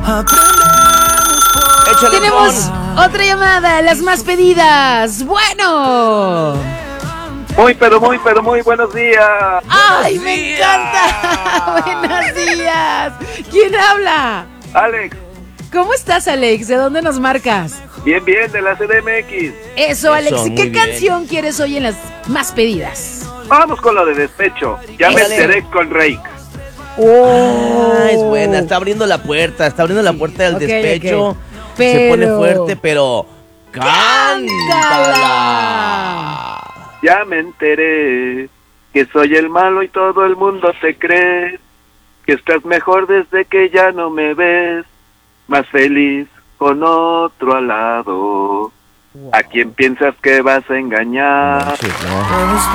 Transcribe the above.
Échale, Tenemos Gon. otra llamada, las más pedidas. Bueno. Muy buenos días. ¡Ay, me encanta! Buenos días. ¿Quién habla? Alex, ¿Cómo estás, Alex? ¿De dónde nos marcas? bien, de la CDMX. Eso, Alex. muy ¿Qué bien. canción quieres hoy en las más pedidas? Vamos con lo de despecho. Ya me Échale. enteré con Rake. Ah, es buena, está abriendo la puerta del Ok, despecho. ok. Se pone Pero- fuerte, pero cántala. Ya me enteré que soy el malo y todo el mundo te cree. Que estás mejor desde que ya no me ves. Más feliz con otro al lado. ¿A quién piensas que vas a engañar? Manches, no.